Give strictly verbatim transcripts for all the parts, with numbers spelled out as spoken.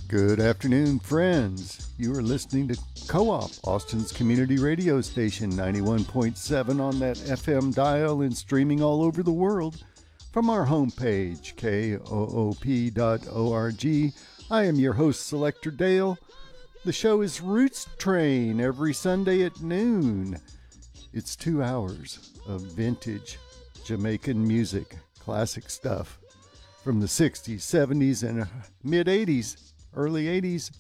Good afternoon, friends. You are listening to Co-op, Austin's community radio station, ninety-one point seven on that F M dial and streaming all over the world from our homepage, K O O P dot org. I am your host, Selector Dale. The show is Roots Train every Sunday at noon. It's two hours of vintage Jamaican music, classic stuff from the sixties, seventies, and mid-eighties. Early eighties.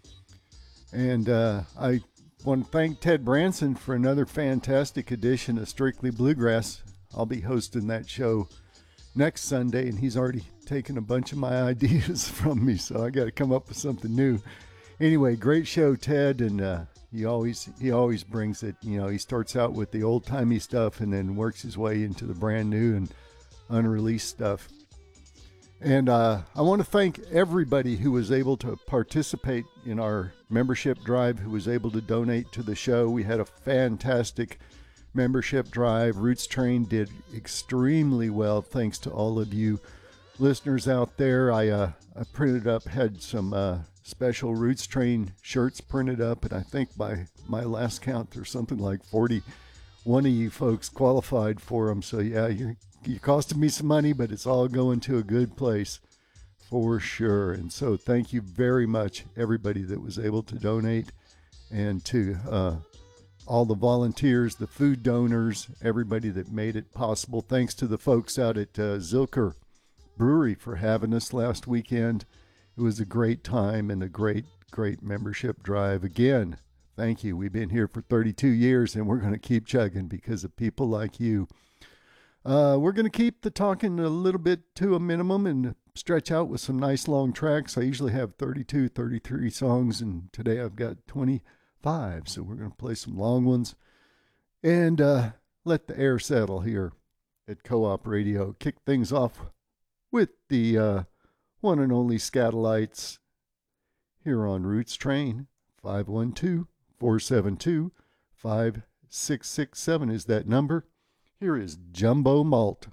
And uh, I want to thank Ted Branson for another fantastic edition of Strictly Bluegrass. I'll be hosting that show next Sunday, and he's already taken a bunch of my ideas from me, so I got to come up with something new. Anyway, great show, Ted, and uh, he always he always brings it. You know, he starts out with the old-timey stuff and then works his way into the brand new and unreleased stuff. And uh, I want to thank everybody who was able to participate in our membership drive, who was able to donate to the show. We had a fantastic membership drive. Roots Train did extremely well, thanks to all of you listeners out there. I, uh, I printed up, had some uh, special Roots Train shirts printed up, and I think by my last count, there's something like forty-one of you folks qualified for them. So yeah, you're You costed me some money, but it's all going to a good place for sure. And so thank you very much, everybody that was able to donate, and to uh, all the volunteers, the food donors, everybody that made it possible. Thanks to the folks out at uh, Zilker Brewery for having us last weekend. It was a great time and a great, great membership drive. Again, thank you. We've been here for thirty-two years, and we're going to keep chugging because of people like you. Uh, we're going to keep the talking a little bit to a minimum and stretch out with some nice long tracks. I usually have thirty-two, thirty-three songs, and today I've got twenty-five, so we're going to play some long ones and uh, let the air settle here at Co-op Radio. Kick things off with the uh, one and only Skatalites here on Roots Train. five one two, four seven two, five six six seven is that number. Here is Jumbo Malt.